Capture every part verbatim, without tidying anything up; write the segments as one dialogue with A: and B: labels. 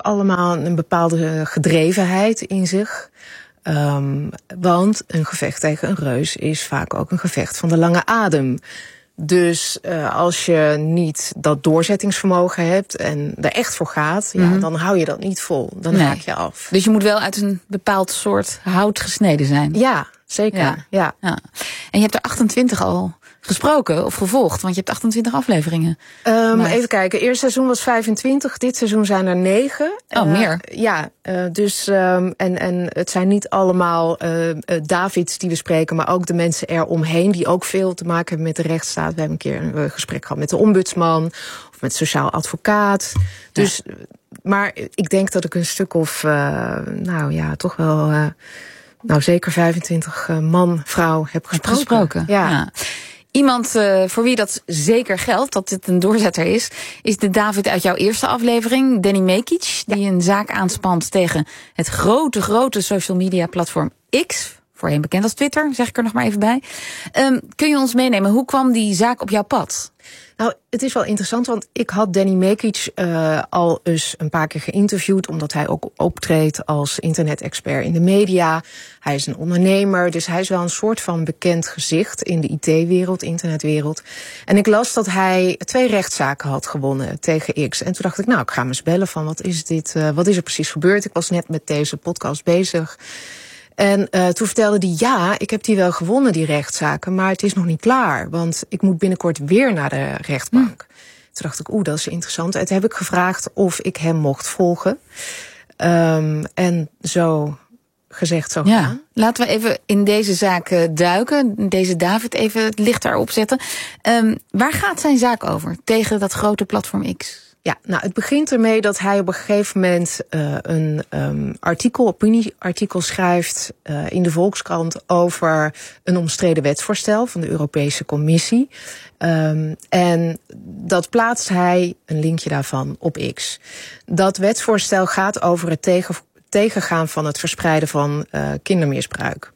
A: allemaal een bepaalde gedrevenheid in zich. Um, want een gevecht tegen een reus is vaak ook een gevecht van de lange adem. Dus uh, als je niet dat doorzettingsvermogen hebt en er echt voor gaat, mm-hmm. ja, dan hou je dat niet vol. Dan nee. haak je af.
B: Dus je moet wel uit een bepaald soort hout gesneden zijn.
A: Ja, zeker. Ja. Ja.
B: Ja. En je hebt er achtentwintig al gesproken of gevolgd, want je hebt achtentwintig afleveringen.
A: Um, even kijken, eerste seizoen was vijfentwintig, dit seizoen zijn er negen.
B: Oh, uh, meer?
A: Ja, uh, dus um, en, en het zijn niet allemaal uh, uh, Davids die we spreken, maar ook de mensen eromheen die ook veel te maken hebben met de rechtsstaat. We hebben een keer een gesprek gehad met de ombudsman of met sociaal advocaat. Dus, ja. Maar ik denk dat ik een stuk of, uh, nou ja, toch wel, uh, nou zeker vijfentwintig uh, man, vrouw heb gesproken.
B: gesproken.
A: Ja.
B: ja. Iemand uh, voor wie dat zeker geldt, dat dit een doorzetter is, is de David uit jouw eerste aflevering, Danny Mekic, die ja. een zaak aanspant tegen het grote, grote social media platform X, voorheen bekend als Twitter, zeg ik er nog maar even bij. Um, kun je ons meenemen, hoe kwam die zaak op jouw pad?
A: Nou, het is wel interessant, want ik had Danny Mekic uh, al eens een paar keer geïnterviewd, omdat hij ook optreedt als internet-expert in de media. Hij is een ondernemer, dus hij is wel een soort van bekend gezicht in de I T-wereld, internetwereld. En ik las dat hij twee rechtszaken had gewonnen tegen X. En toen dacht ik, nou, ik ga hem eens bellen van, wat is dit, uh, wat is er precies gebeurd? Ik was net met deze podcast bezig. En uh, toen vertelde hij, ja, ik heb die wel gewonnen, die rechtszaken, maar het is nog niet klaar, want ik moet binnenkort weer naar de rechtbank. Hm. Toen dacht ik, oeh, dat is interessant. En toen heb ik gevraagd of ik hem mocht volgen. Um, en zo gezegd, zo
B: ja.
A: gedaan.
B: Laten we even in deze zaak duiken, deze David even het licht daarop zetten. Um, waar gaat zijn zaak over tegen dat grote platform X?
A: Ja, nou, het begint ermee dat hij op een gegeven moment uh, een um, artikel, opinieartikel schrijft uh, in de Volkskrant over een omstreden wetsvoorstel van de Europese Commissie. Um, en dat plaatst hij, een linkje daarvan, op X. Dat wetsvoorstel gaat over het tegen, tegengaan van het verspreiden van uh, kindermisbruik.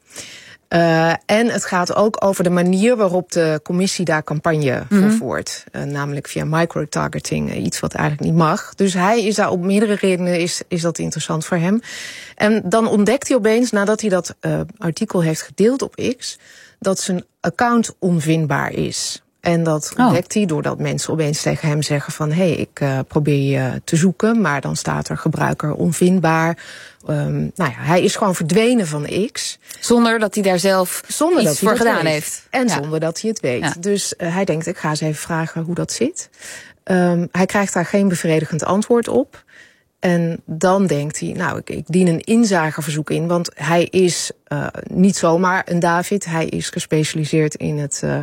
A: Uh, en het gaat ook over de manier waarop de commissie daar campagne mm-hmm. voor voert. Uh, namelijk via microtargeting, uh, iets wat eigenlijk niet mag. Dus hij is daar op meerdere redenen is, is dat interessant voor hem. En dan ontdekt hij opeens, nadat hij dat uh, artikel heeft gedeeld op X, dat zijn account onvindbaar is. En dat
B: oh.
A: ontdekt hij doordat mensen opeens tegen hem zeggen van, hé, hey, ik uh, probeer je te zoeken, maar dan staat er gebruiker onvindbaar. Um, nou ja, hij is gewoon verdwenen van X.
B: Zonder dat hij daar zelf
A: zonder
B: iets
A: dat hij
B: voor gedaan
A: weet.
B: heeft.
A: En
B: ja.
A: zonder dat hij het weet.
B: Ja.
A: Dus uh, hij denkt, ik ga eens even vragen hoe dat zit. Um, hij krijgt daar geen bevredigend antwoord op. En dan denkt hij, nou, ik, ik dien een inzageverzoek in. Want hij is uh, niet zomaar een David. Hij is gespecialiseerd in het uh,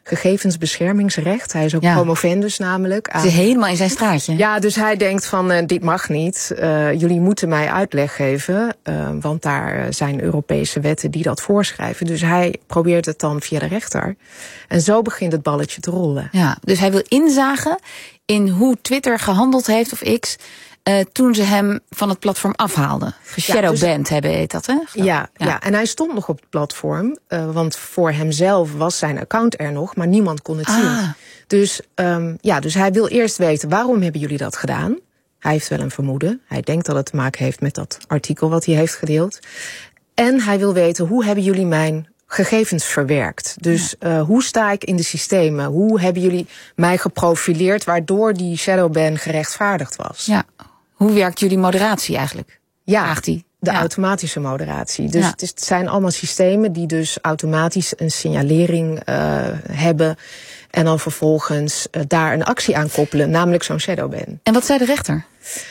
A: gegevensbeschermingsrecht. Hij is ook ja. promovendus namelijk.
B: Aan... Het is helemaal in zijn straatje.
A: Ja, dus hij denkt van, uh, dit mag niet. Uh, jullie moeten mij uitleg geven. Uh, want daar zijn Europese wetten die dat voorschrijven. Dus hij probeert het dan via de rechter. En zo begint het balletje te rollen.
B: Ja, dus hij wil inzagen in hoe Twitter gehandeld heeft of X... Uh, toen ze hem van het platform afhaalden. Geshadowband ja, dus, hebben heet dat, hè?
A: Ja, ja. ja, en hij stond nog op het platform. Uh, want voor hemzelf was zijn account er nog, maar niemand kon het ah. zien. Dus, um, ja, dus hij wil eerst weten, waarom hebben jullie dat gedaan? Hij heeft wel een vermoeden. Hij denkt dat het te maken heeft met dat artikel wat hij heeft gedeeld. En hij wil weten, hoe hebben jullie mijn gegevens verwerkt? Dus ja. uh, hoe sta ik in de systemen? Hoe hebben jullie mij geprofileerd, waardoor die shadowban gerechtvaardigd was?
B: Ja. Hoe werkt jullie moderatie eigenlijk?
A: Ja,
B: die.
A: de
B: ja.
A: automatische moderatie. Dus
B: ja.
A: het, is, het zijn allemaal systemen die dus automatisch een signalering uh, hebben. En dan vervolgens uh, daar een actie aan koppelen, namelijk zo'n shadowban.
B: En wat zei de rechter?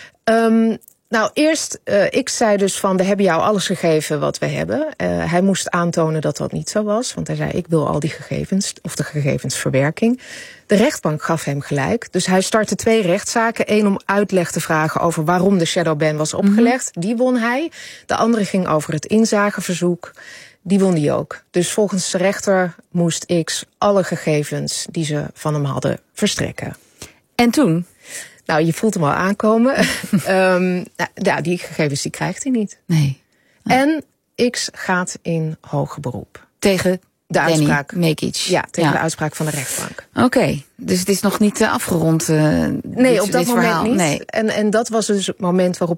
A: Um, Nou, eerst, uh, ik zei dus van, we hebben jou alles gegeven wat we hebben. Uh, hij moest aantonen dat dat niet zo was, want hij zei, ik wil al die gegevens, of de gegevensverwerking. De rechtbank gaf hem gelijk. Dus hij startte twee rechtszaken. Eén om uitleg te vragen over waarom de shadowban was opgelegd. Mm-hmm. Die won hij. De andere ging over het inzageverzoek. Die won die ook. Dus volgens de rechter moest X alle gegevens die ze van hem hadden verstrekken.
B: En toen?
A: Nou, je voelt hem al aankomen. um, nou, die gegevens die krijgt hij niet.
B: Nee.
A: Oh. En X gaat in hoger beroep.
B: Tegen
A: de uitspraak.
B: Mekic.
A: Ja, tegen
B: ja.
A: de uitspraak van de rechtbank.
B: Oké, okay. Dus het is nog niet uh, afgerond. Uh,
A: nee,
B: dit,
A: op dat
B: dit
A: moment
B: verhaal.
A: niet.
B: Nee.
A: En, en dat was dus het moment waarop